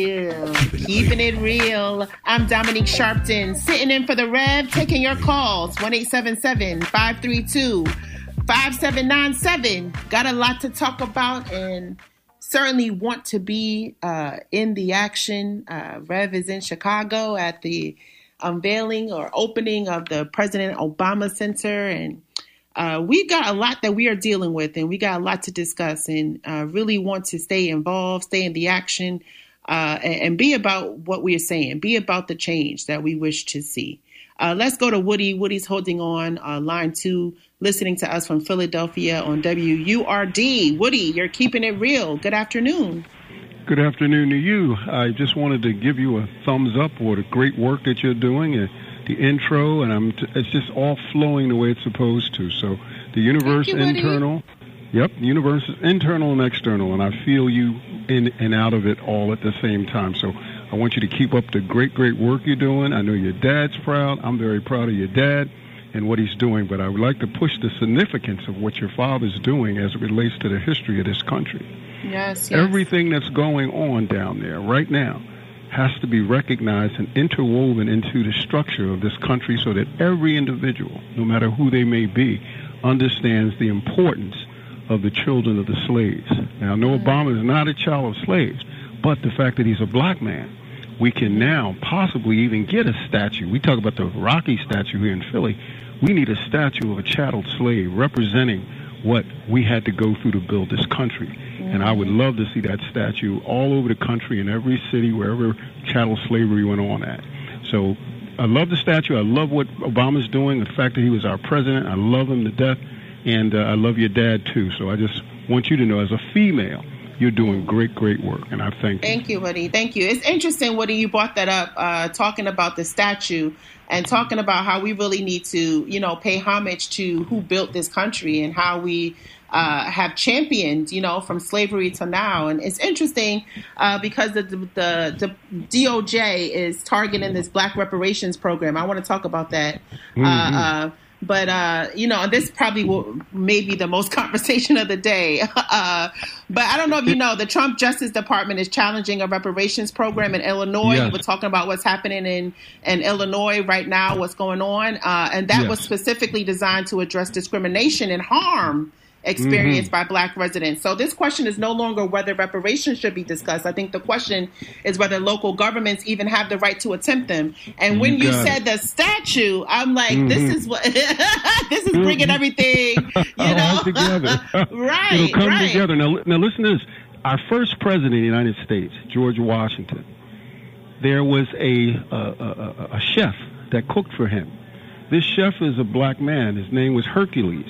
Keeping it real. I'm Dominique Sharpton, sitting in for the Rev, taking your calls. 1-877-532-5797. Got a lot to talk about and certainly want to be in the action. Rev is in Chicago at the unveiling or opening of the President Obama Center, and we got a lot that we are dealing with, and we got a lot to discuss, and really want to stay involved, stay in the action, and be about what we are saying, be about the change that we wish to see. Let's go to Woody. Woody's holding on line 2, listening to us from Philadelphia on WURD. Woody, you're keeping it real. Good afternoon. Good afternoon to you. I just wanted to give you a thumbs up for the great work that you're doing, and the intro, and it's just all flowing the way it's supposed to. So the universe internal. Yep, the universe is internal and external, and I feel you in and out of it all at the same time. So I want you to keep up the great work you're doing. I know your dad's proud. I'm very proud of your dad and what he's doing, but I would like to push the significance of what your father's doing as it relates to the history of this country. Yes. Everything that's going on down there right now has to be recognized and interwoven into the structure of this country so that every individual, no matter who they may be, understands the importance of the children of the slaves. Now, I know Obama is not a child of slaves, but the fact that he's a black man, we can now possibly even get a statue. We talk about the Rocky statue here in Philly. We need a statue of a chattel slave representing what we had to go through to build this country. And I would love to see that statue all over the country, in every city, wherever chattel slavery went on at. So I love the statue. I love what Obama's doing, the fact that he was our president. I love him to death. And I love your dad, too. So I just want you to know, as a female, you're doing great work. And I thank you. Thank you, Woody. Thank you. It's interesting, Woody, you brought that up, talking about the statue and talking about how we really need to, pay homage to who built this country and how we have championed, from slavery to now. And it's interesting because the DOJ is targeting this Black reparations program. I want to talk about that. But and this probably may be the most conversation of the day. But I don't know if you know, the Trump Justice Department is challenging a reparations program in Illinois. Yes. We're talking about what's happening in Illinois right now, what's going on. And that was specifically designed to address discrimination and harm experienced by Black residents. So this question is no longer whether reparations should be discussed. I think the question is whether local governments even have the right to attempt them. And when you said the statue, I'm like, this is what this is bringing everything, all together. Right. It'll come together. Now listen to this. Our first president of the United States, George Washington, there was a chef that cooked for him. This chef is a black man. His name was Hercules.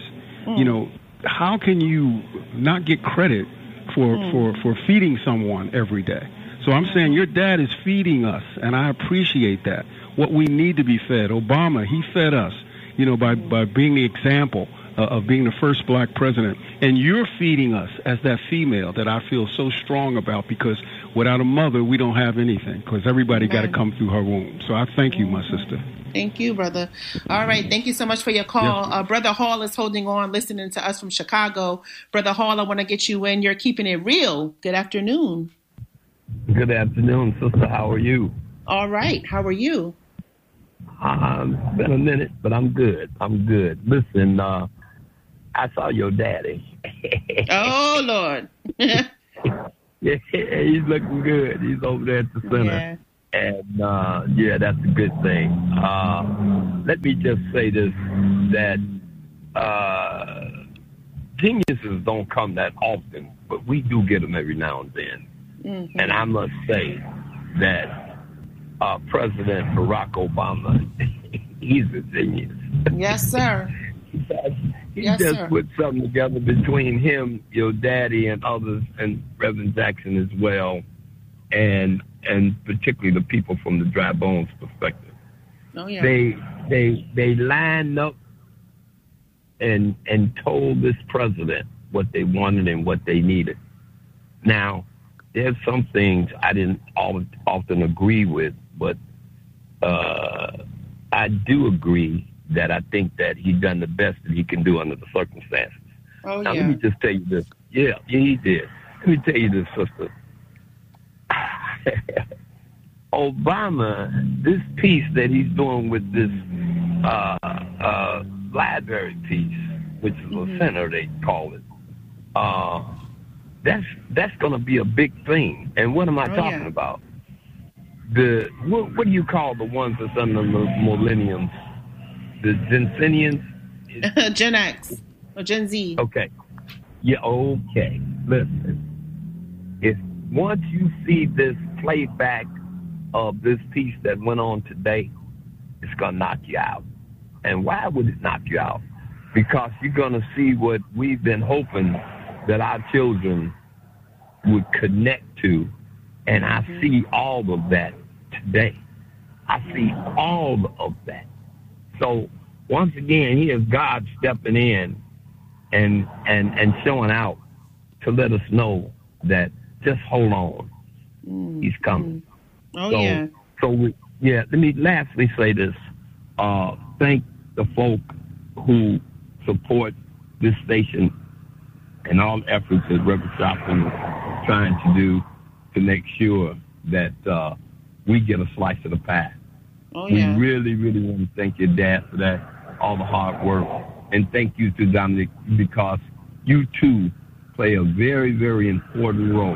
How can you not get credit for feeding someone every day? So I'm saying your dad is feeding us, and I appreciate that. What we need to be fed. Obama, he fed us, by being the example of being the first black president. And you're feeding us as that female that I feel so strong about, because without a mother, we don't have anything, because everybody got to come through her womb. So I thank you, my sister. Thank you, brother. All right. Thank you so much for your call. Yes. Brother Hall is holding on, listening to us from Chicago. Brother Hall, I want to get you in. You're keeping it real. Good afternoon. Good afternoon, sister. How are you? All right. How are you? It's been a minute, but I'm good. Listen, I saw your daddy. Oh, Lord. Yeah, he's looking good. He's over there at the center. Yeah. And, that's a good thing. Let me just say this, that geniuses don't come that often, but we do get them every now and then. And I must say that President Barack Obama, he's a genius. Yes, sir. He just put something together between him, your daddy, and others, and Reverend Jackson as well, and particularly the people from the Dry Bones perspective. Oh, yeah. They lined up and told this president what they wanted and what they needed. Now, there's some things I didn't often agree with, but I do agree that I think that he's done the best that he can do under the circumstances. Oh, now, let me just tell you this. Yeah, he did. Let me tell you this, sister. Obama, this piece that he's doing with this library piece, which is a center they call it, that's going to be a big thing. And what am I talking about? What do you call the ones that's under the millenniums? The Gensenians? Gen X or Gen Z. Okay. Yeah, okay. Listen, if once you see this playback of this piece that went on today, it's going to knock you out. And why would it knock you out? Because you're going to see what we've been hoping that our children would connect to. And I see all of that today. I see all of that. So once again, here's God stepping in and showing out to let us know that just hold on. He's coming. Let me lastly say this. Thank the folk who support this station and all efforts that Reverend Joplin is trying to do to make sure that we get a slice of the pie. We really, really want to thank your dad for that, all the hard work. And thank you to Dominic, because you too play a very, very important role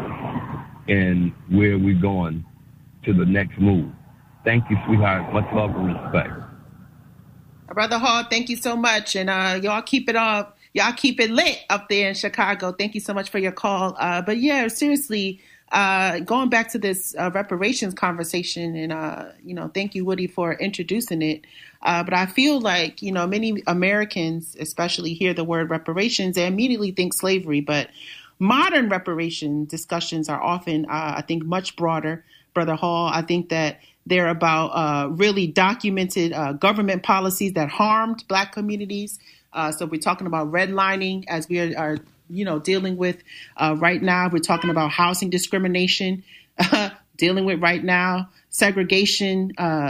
in where we're going to the next move. Thank you, sweetheart. Much love and respect. Brother Hall, thank you so much. And y'all keep it up. Y'all keep it lit up there in Chicago. Thank you so much for your call. But yeah, seriously, going back to this reparations conversation, and thank you, Woody, for introducing it. But I feel like many Americans, especially, hear the word reparations, they immediately think slavery. But modern reparation discussions are often, I think, much broader. Brother Hall, I think that they're about really documented government policies that harmed Black communities. So we're talking about redlining, as we are dealing with right now. We're talking about housing discrimination, dealing with right now, segregation,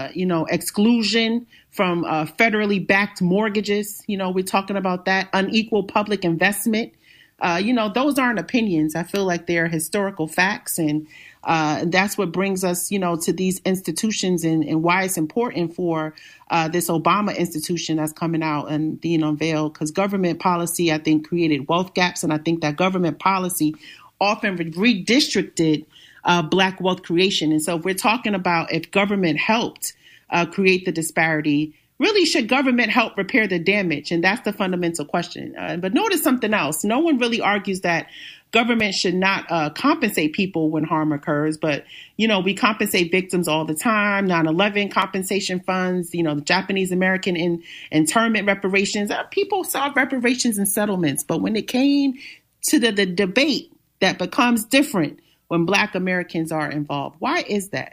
exclusion from federally backed mortgages. We're talking about that, unequal public investment. Those aren't opinions. I feel like they're historical facts, and that's what brings us, to these institutions and why it's important for this Obama institution that's coming out and being unveiled. Because government policy, I think, created wealth gaps, and I think that government policy often redistricted Black wealth creation. And so if we're talking about if government helped create the disparity, really, should government help repair the damage? And that's the fundamental question. But notice something else. No one really argues that government should not compensate people when harm occurs. But, we compensate victims all the time. 9/11 compensation funds, the Japanese American internment reparations. People saw reparations and settlements. But when it came to the debate that becomes different when Black Americans are involved, why is that?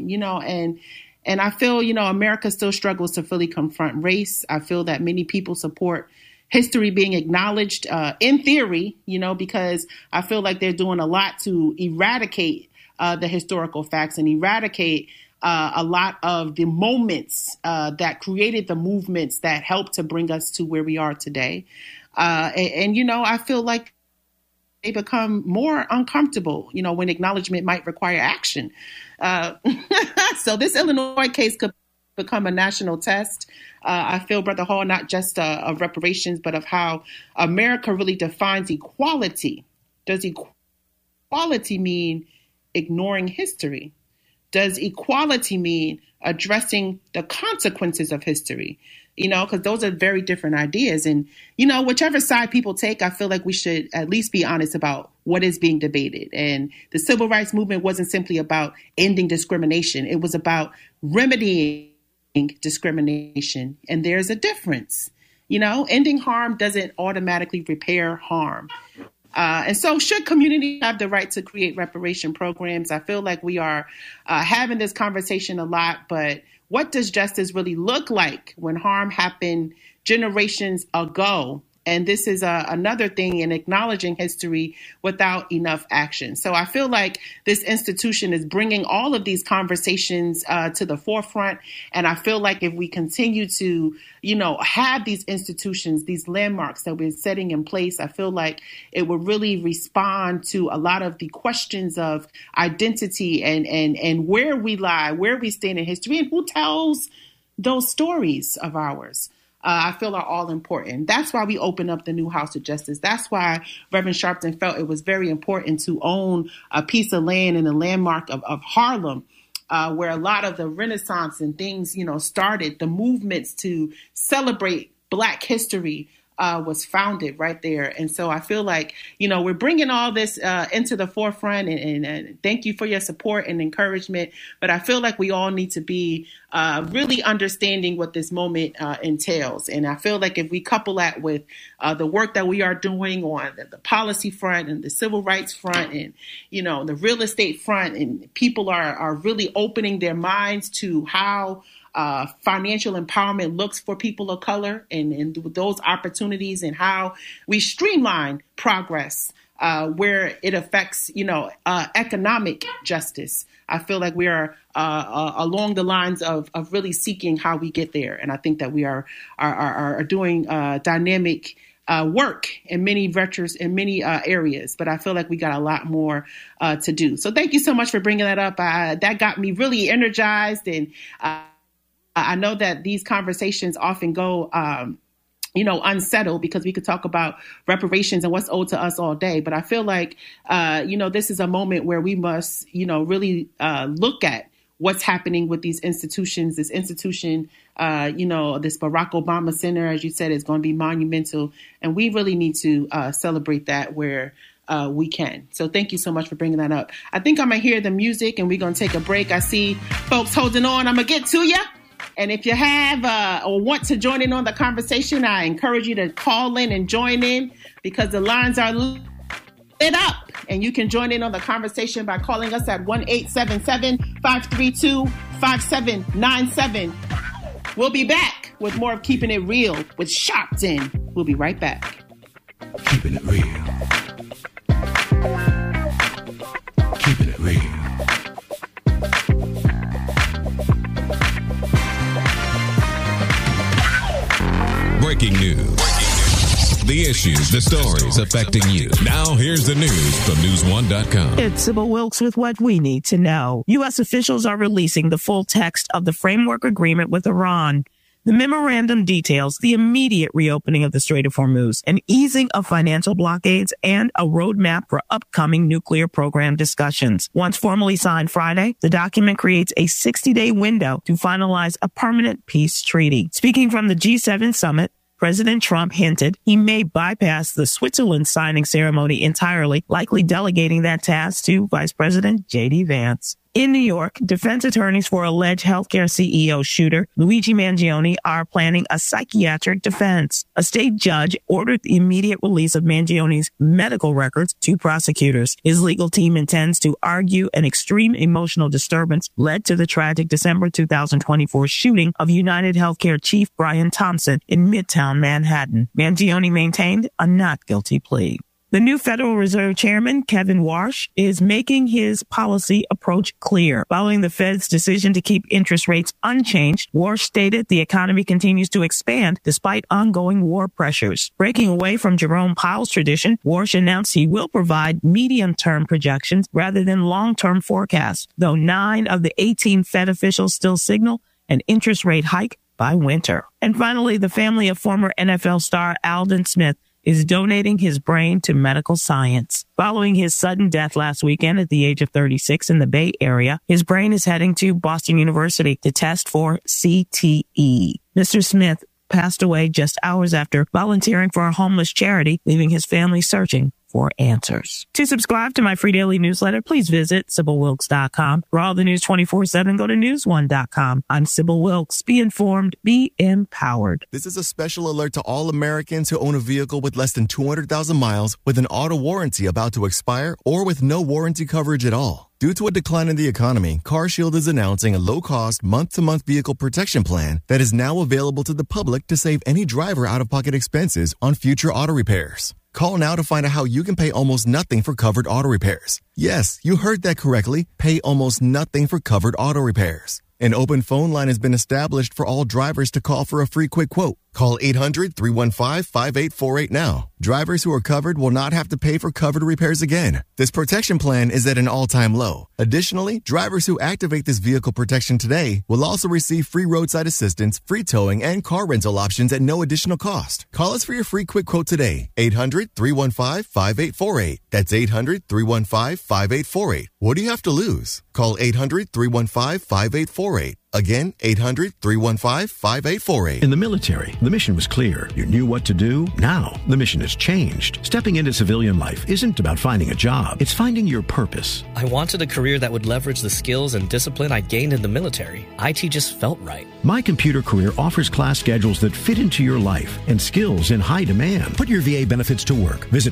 And I feel, America still struggles to fully confront race. I feel that many people support history being acknowledged in theory, because I feel like they're doing a lot to eradicate the historical facts and eradicate a lot of the moments that created the movements that helped to bring us to where we are today. I feel like they become more uncomfortable, when acknowledgement might require action. So this Illinois case could become a national test. I feel, Brother Hall, not just of reparations, but of how America really defines equality. Does equality mean ignoring history? Does equality mean addressing the consequences of history? Because those are very different ideas. And, whichever side people take, I feel like we should at least be honest about what is being debated. And the civil rights movement wasn't simply about ending discrimination. It was about remedying discrimination. And there's a difference. Ending harm doesn't automatically repair harm. And so should communities have the right to create reparation programs? I feel like we are having this conversation a lot, but what does justice really look like when harm happened generations ago And this is another thing in acknowledging history without enough action. So I feel like this institution is bringing all of these conversations to the forefront. And I feel like if we continue to, have these institutions, these landmarks that we're setting in place, I feel like it will really respond to a lot of the questions of identity and where we lie, where we stand in history, and who tells those stories of ours. I feel are all important. That's why we opened up the new House of Justice. That's why Reverend Sharpton felt it was very important to own a piece of land in the landmark of Harlem, where a lot of the Renaissance and things, started. The movements to celebrate Black history was founded right there. And so I feel like, we're bringing all this into the forefront, and thank you for your support and encouragement. But I feel like we all need to be really understanding what this moment entails. And I feel like if we couple that with the work that we are doing on the policy front and the civil rights front and, the real estate front, and people are really opening their minds to how financial empowerment looks for people of color and those opportunities, and how we streamline progress where it affects, economic justice. I feel like we are along the lines of really seeking how we get there. And I think that we are doing dynamic work in many vectors, in many areas, but I feel like we got a lot more to do. So thank you so much for bringing that up. That got me really energized, and I know that these conversations often go, unsettled, because we could talk about reparations and what's owed to us all day. But I feel like, this is a moment where we must, really look at what's happening with these institutions. This institution, this Barack Obama Center, as you said, is going to be monumental. And we really need to celebrate that where we can. So thank you so much for bringing that up. I think I'm going to hear the music and we're going to take a break. I see folks holding on. I'm going to get to you. And if you have or want to join in on the conversation, I encourage you to call in and join in, because the lines are lit up. And you can join in on the conversation by calling us at 1-877-532-5797. We'll be back with more of Keeping It Real with Sharpton. We'll be right back. Keeping it real. Keeping it real. Breaking news. The issues, the stories affecting you. Now here's the news from News1.com. It's Sybil Wilkes with what we need to know. U.S. officials are releasing the full text of the framework agreement with Iran. The memorandum details the immediate reopening of the Strait of Hormuz, an easing of financial blockades, and a roadmap for upcoming nuclear program discussions. Once formally signed Friday, the document creates a 60-day window to finalize a permanent peace treaty. Speaking from the G7 summit, President Trump hinted he may bypass the Switzerland signing ceremony entirely, likely delegating that task to Vice President J.D. Vance. In New York, defense attorneys for alleged healthcare CEO shooter Luigi Mangione are planning a psychiatric defense. A state judge ordered the immediate release of Mangione's medical records to prosecutors. His legal team intends to argue an extreme emotional disturbance led to the tragic December 2024 shooting of United Healthcare chief Brian Thompson in Midtown Manhattan. Mangione maintained a not guilty plea. The new Federal Reserve Chairman, Kevin Warsh, is making his policy approach clear. Following the Fed's decision to keep interest rates unchanged, Warsh stated the economy continues to expand despite ongoing war pressures. Breaking away from Jerome Powell's tradition, Warsh announced he will provide medium-term projections rather than long-term forecasts, though 9 of the 18 Fed officials still signal an interest rate hike by winter. And finally, the family of former NFL star Aldon Smith is donating his brain to medical science. Following his sudden death last weekend at the age of 36 in the Bay Area, his brain is heading to Boston University to test for CTE. Mr. Smith passed away just hours after volunteering for a homeless charity, leaving his family searching for answers. To subscribe to my free daily newsletter, please visit SybylWilkes.com. For all the news 24/7, go to newsone.com. I'm Sybil Wilkes. Be informed, be empowered. This is a special alert to all Americans who own a vehicle with less than 200,000 miles with an auto warranty about to expire or with no warranty coverage at all. Due to a decline in the economy, CarShield is announcing a low-cost, month-to-month vehicle protection plan that is now available to the public to save any driver out-of-pocket expenses on future auto repairs. Call now to find out how you can pay almost nothing for covered auto repairs. Yes, you heard that correctly. Pay almost nothing for covered auto repairs. An open phone line has been established for all drivers to call for a free quick quote. Call 800-315-5848 now. Drivers who are covered will not have to pay for covered repairs again. This protection plan is at an all-time low. Additionally, drivers who activate this vehicle protection today will also receive free roadside assistance, free towing, and car rental options at no additional cost. Call us for your free quick quote today. 800-315-5848. That's 800-315-5848. What do you have to lose? Call 800-315-5848. Again, 800-315-5848. In the military, the mission was clear. You knew what to do. Now, the mission has changed. Stepping into civilian life isn't about finding a job. It's finding your purpose. I wanted a career that would leverage the skills and discipline I gained in the military. IT just felt right. My Computer Career offers class schedules that fit into your life and skills in high demand. Put your VA benefits to work. Visit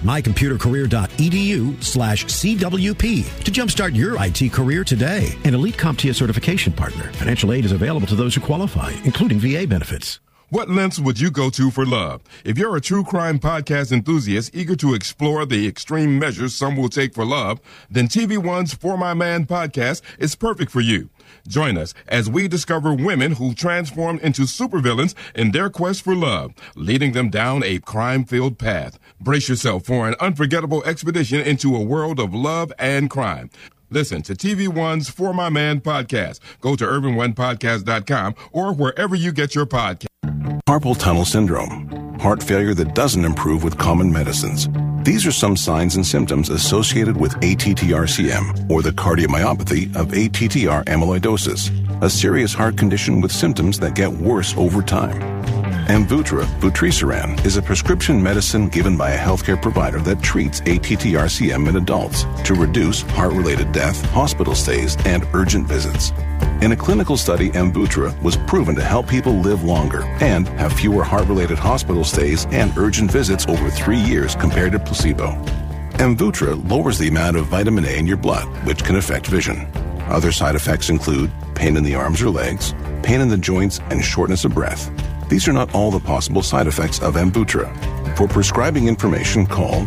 mycomputercareer.edu/CWP to jumpstart your IT career today. An elite CompTIA certification partner. Financial aid is available to those who qualify, including VA benefits. What lengths would you go to for love? If you're a true crime podcast enthusiast eager to explore the extreme measures some will take for love, then TV One's For My Man podcast is perfect for you. Join us as we discover women who transform into supervillains in their quest for love, leading them down a crime-filled path. Brace yourself for an unforgettable expedition into a world of love and crime. Listen to TV One's For My Man podcast. Go to urbanonepodcast.com or wherever you get your podcast. Carpal tunnel syndrome, heart failure that doesn't improve with common medicines. These are some signs and symptoms associated with ATTR-CM, or the cardiomyopathy of ATTR amyloidosis, a serious heart condition with symptoms that get worse over time. Amvuttra, vutrisiran, is a prescription medicine given by a healthcare provider that treats ATTR-CM in adults to reduce heart-related death, hospital stays, and urgent visits. In a clinical study, Amvuttra was proven to help people live longer and have fewer heart-related hospital stays and urgent visits over 3 years compared to placebo. Amvuttra lowers the amount of vitamin A in your blood, which can affect vision. Other side effects include pain in the arms or legs, pain in the joints, and shortness of breath. These are not all the possible side effects of Amvuttra. For prescribing information, call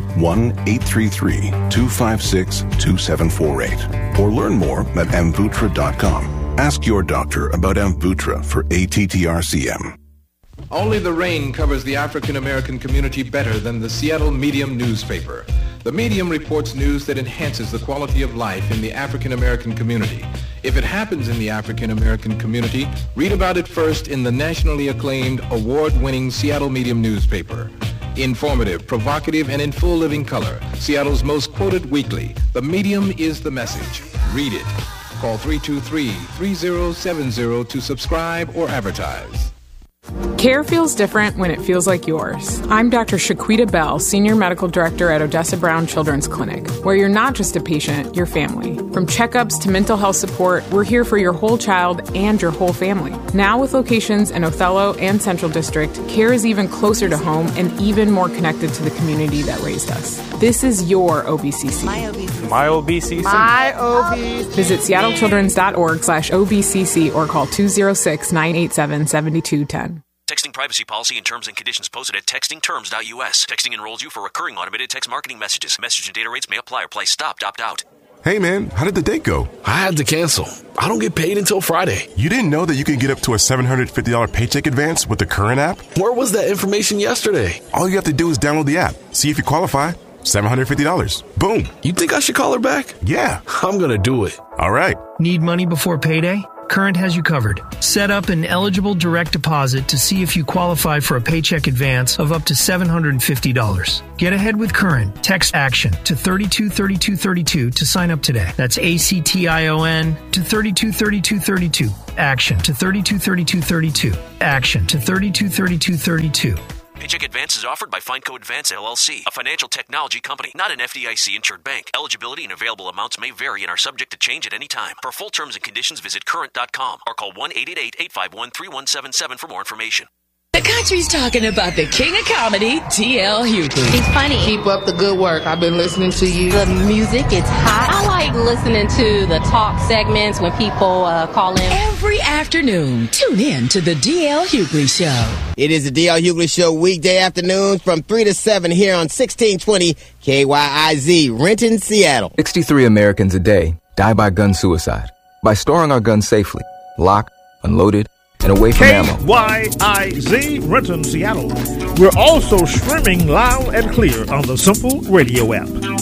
1-833-256-2748 or learn more at amvuttra.com. Ask your doctor about Amvuttra for ATTR-CM. Only the rain covers the African American community better than the Seattle Medium newspaper. The Medium reports news that enhances the quality of life in the African American community. If it happens in the African American community, read about it first in the nationally acclaimed, award-winning Seattle Medium newspaper. Informative, provocative, and in full living color, Seattle's most quoted weekly, The Medium is the message. Read it. Call 323-3070 to subscribe or advertise. Care feels different when it feels like yours. I'm Dr. Shaquita Bell, Senior Medical Director at Odessa Brown Children's Clinic, where you're not just a patient, you're family. From checkups to mental health support, we're here for your whole child and your whole family. Now with locations in Othello and Central District, care is even closer to home and even more connected to the community that raised us. This is your OBCC. My OBCC. My OBCC. My OBCC. Visit seattlechildrens.org/OBCC or call 206-987-7210. Texting privacy policy and terms and conditions posted at textingterms.us. Texting enrolls you for recurring automated text marketing messages. Message and data rates may apply or price stopped. Opt out. Hey, man, how did the date go? I had to cancel. I don't get paid until Friday. You didn't know that you could get up to a $750 paycheck advance with the Current app? Where was that information yesterday? All you have to do is download the app. See if you qualify. $750. Boom. You think I should call her back? Yeah. I'm going to do it. All right. Need money before payday? Current has you covered. Set up an eligible direct deposit to see if you qualify for a paycheck advance of up to $750. Get ahead with Current. Text ACTION to 323232 to sign up today. That's ACTION to 323232. ACTION to 323232. ACTION to 323232. Paycheck Advance is offered by Fineco Advance LLC, a financial technology company, not an FDIC-insured bank. Eligibility and available amounts may vary and are subject to change at any time. For full terms and conditions, visit current.com or call 1-888-851-3177 for more information. The country's talking about the king of comedy, T.L. Hughley. He's funny. Keep up the good work. I've been listening to you. The music is hot. I like listening to the talk segments when people call in. Every afternoon, tune in to the D.L. Hughley Show. It is the D.L. Hughley Show weekday afternoons from 3 to 7 here on 1620 KYIZ, Renton, Seattle. 63 Americans a day die by gun suicide. By storing our guns safely, locked, unloaded, and away from ammo. KYIZ, Renton, Seattle. We're also streaming loud and clear on the Simple Radio app.